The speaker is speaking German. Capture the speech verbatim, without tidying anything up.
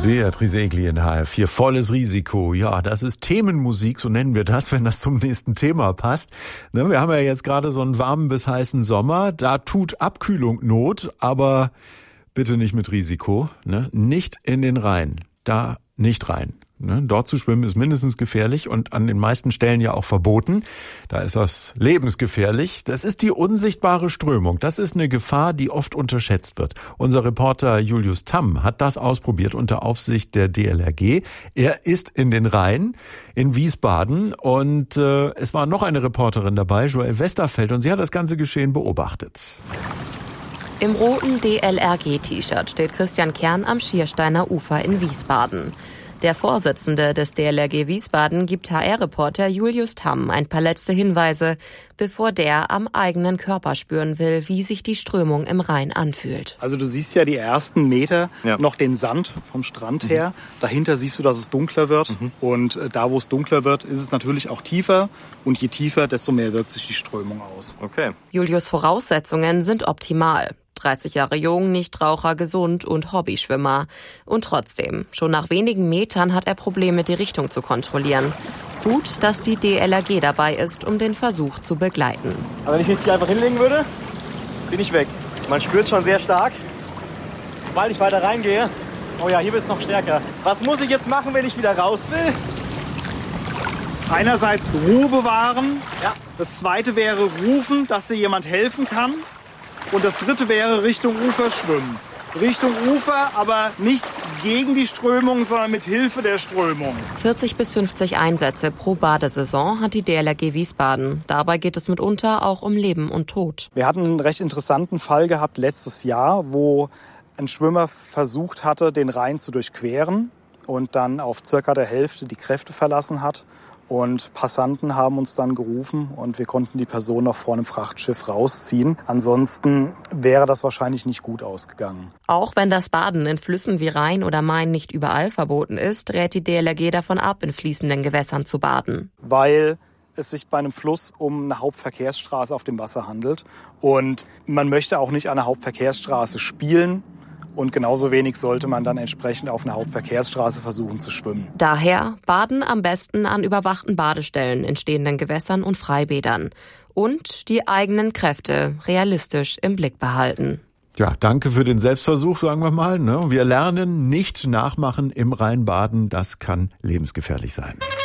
Beatrice Egli in H R vier. Volles Risiko. Ja, das ist Themenmusik, so nennen wir das, wenn das zum nächsten Thema passt. Ne, wir haben ja jetzt gerade so einen warmen bis heißen Sommer. Da tut Abkühlung Not, aber bitte nicht mit Risiko. Ne? Nicht in den Rhein. Da nicht rein. Ne? Dort zu schwimmen ist mindestens gefährlich und an den meisten Stellen ja auch verboten. Da ist das lebensgefährlich. Das ist die unsichtbare Strömung. Das ist eine Gefahr, die oft unterschätzt wird. Unser Reporter Julius Tamm hat das ausprobiert unter Aufsicht der D L R G. Er ist in den Rhein in Wiesbaden und äh, es war noch eine Reporterin dabei, Joelle Westerfeld, und sie hat das ganze Geschehen beobachtet. Im roten D L R G-T-Shirt steht Christian Kern am Schiersteiner Ufer in Wiesbaden. Der Vorsitzende des D L R G Wiesbaden gibt H R-Reporter Julius Tamm ein paar letzte Hinweise, bevor der am eigenen Körper spüren will, wie sich die Strömung im Rhein anfühlt. Also du siehst ja die ersten Meter ja. noch den Sand vom Strand her. Mhm. Dahinter siehst du, dass es dunkler wird. Mhm. Und da, wo es dunkler wird, ist es natürlich auch tiefer. Und je tiefer, desto mehr wirkt sich die Strömung aus. Okay. Julius' Voraussetzungen sind optimal. dreißig Jahre jung, Nichtraucher, gesund und Hobbyschwimmer. Und trotzdem, schon nach wenigen Metern hat er Probleme, die Richtung zu kontrollieren. Gut, dass die D L R G dabei ist, um den Versuch zu begleiten. Aber wenn ich jetzt hier einfach hinlegen würde, bin ich weg. Man spürt schon sehr stark. Sobald ich weiter reingehe, oh ja, hier wird es noch stärker. Was muss ich jetzt machen, wenn ich wieder raus will? Einerseits Ruhe bewahren. Ja. Das zweite wäre rufen, dass dir jemand helfen kann. Und das dritte wäre Richtung Ufer schwimmen. Richtung Ufer, aber nicht gegen die Strömung, sondern mit Hilfe der Strömung. vierzig bis fünfzig Einsätze pro Badesaison hat die D L R G Wiesbaden. Dabei geht es mitunter auch um Leben und Tod. Wir hatten einen recht interessanten Fall gehabt letztes Jahr, wo ein Schwimmer versucht hatte, den Rhein zu durchqueren und dann auf circa der Hälfte die Kräfte verlassen hat. Und Passanten haben uns dann gerufen und wir konnten die Person noch vor einem Frachtschiff rausziehen. Ansonsten wäre das wahrscheinlich nicht gut ausgegangen. Auch wenn das Baden in Flüssen wie Rhein oder Main nicht überall verboten ist, rät die D L R G davon ab, in fließenden Gewässern zu baden. Weil es sich bei einem Fluss um eine Hauptverkehrsstraße auf dem Wasser handelt. Und man möchte auch nicht an der Hauptverkehrsstraße spielen. Und genauso wenig sollte man dann entsprechend auf einer Hauptverkehrsstraße versuchen zu schwimmen. Daher baden am besten an überwachten Badestellen in stehenden Gewässern und Freibädern. Und die eigenen Kräfte realistisch im Blick behalten. Ja, danke für den Selbstversuch, sagen wir mal. Ne? Wir lernen, nicht nachmachen im Rhein baden. Das kann lebensgefährlich sein.